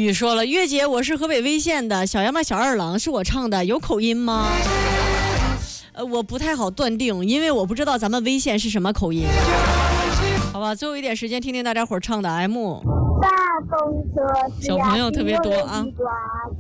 雨说了，月姐，我是河北威县的，小杨妈小二郎是我唱的，有口音吗？我不太好断定，因为我不知道咱们威县是什么口音。好吧，最后一点时间听听大家伙唱的 M。 大风车， 小朋友特别多啊。